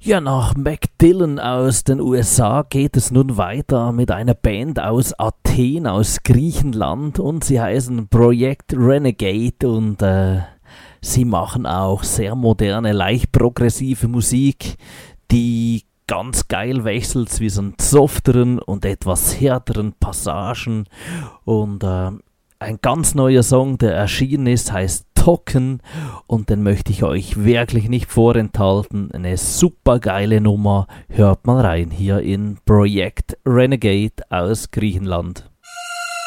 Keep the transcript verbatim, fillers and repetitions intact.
Ja, nach Mac Dillon aus den U S A geht es nun weiter mit einer Band aus Athen, aus Griechenland, und sie heißen Project Renegade und äh, sie machen auch sehr moderne, leicht progressive Musik, die ganz geil wechselt zwischen softeren und etwas härteren Passagen, und äh, ein ganz neuer Song, der erschienen ist, heißt Token, und den möchte ich euch wirklich nicht vorenthalten. Eine super geile Nummer, hört mal rein hier in Project Renegade aus Griechenland.